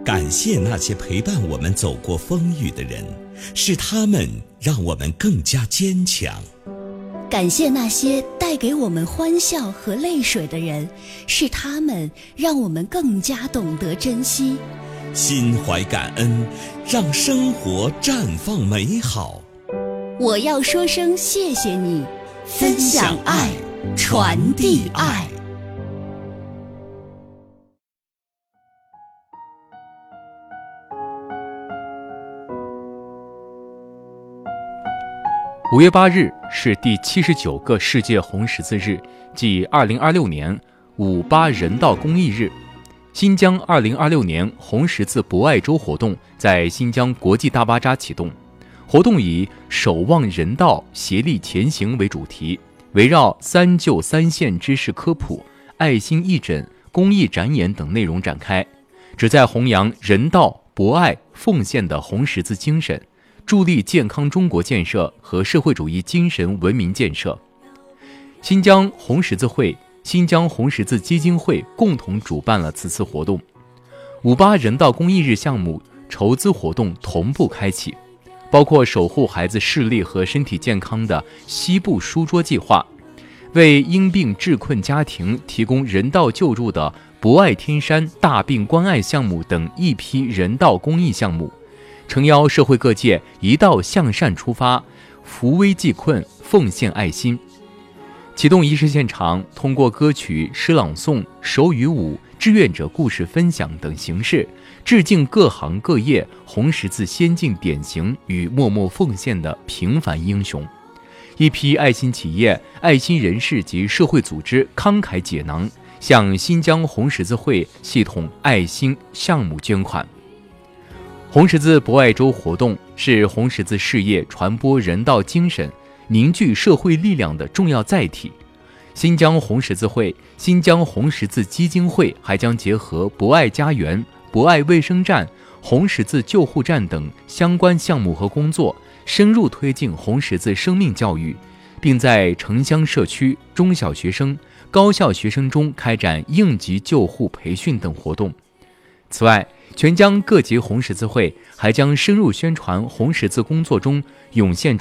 感谢那些陪伴我们走过风雨的人，是他们让我们更加坚强。 感谢那些带给我们欢笑和泪水的人，是他们让我们更加懂得珍惜。 心怀感恩，让生活绽放美好。 我要说声谢谢你，分享爱，传递爱。 5月8日是第79个世界红十字日，即2026年5·8人道公益日。新疆2026年红十字博爱周活动在新疆国际大巴扎启动，活动以守望人道，协力前行为主题，围绕3救3献知识科普、爱心义诊、公益展演等内容展开，旨在弘扬人道、博爱、奉献的红十字精神，助力健康中国建设和社会主义精神文明建设。新疆红十字会、新疆红十字基金会共同主办了此次活动。5·8人道公益日项目筹资活动同步开启，包括守护孩子视力和身体健康的西部书桌计划，为因病致困家庭提供人道救助的博爱天山大病关爱项目等一批人道公益项目，诚邀社会各界一道向善出发，扶危济困，奉献爱心。启动仪式现场通过歌曲、诗朗诵、手语舞、志愿者故事分享等形式，致敬各行各业红十字先进典型与默默奉献的平凡英雄。一批爱心企业、爱心人士及社会组织慷慨解囊，向新疆红十字会系统爱心项目捐款。红十字博爱周活动是红十字事业传播人道精神、凝聚社会力量的重要载体。新疆红十字会、新疆红十字基金会还将结合博爱家园、博爱卫生站、红十字救护站等相关项目和工作，深入推进红十字生命教育，并在城乡社区、中小学生、高校学生中开展应急救护培训等活动。此外，全疆各级红十字会还将深入宣传红十字工作中涌现